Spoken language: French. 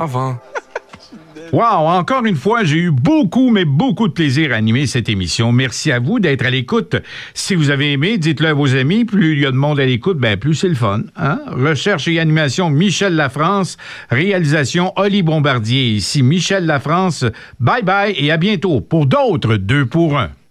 avant. Wow, encore une fois, j'ai eu beaucoup, mais beaucoup de plaisir à animer cette émission. Merci à vous d'être à l'écoute. Si vous avez aimé, dites-le à vos amis. Plus il y a de monde à l'écoute, plus c'est le fun. Hein? Recherche et animation, Michel Lafrance. Réalisation, Oli Bombardier. Ici Michel Lafrance. Bye bye et à bientôt pour d'autres 2 pour 1.